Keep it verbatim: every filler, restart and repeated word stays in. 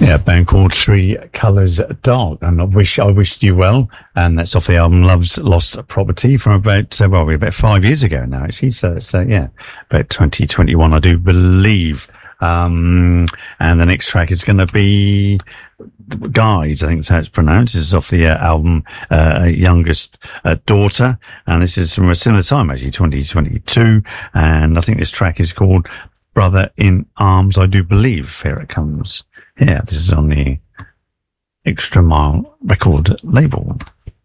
Yeah, a band called Three Colours Dark, and I wish I wished you well. And that's off the album Love's Lost Property from about uh, well, about five years ago now. Actually, so, so yeah, about twenty twenty-one, I do believe. Um, and the next track is going to be Guys, I think that's how it's pronounced. This is off the uh, album uh, Youngest uh, Daughter, and this is from a similar time, actually, twenty twenty-two. And I think this track is called Brother in Arms, I do believe. Here it comes. Yeah, this is on the Extra Mile record label.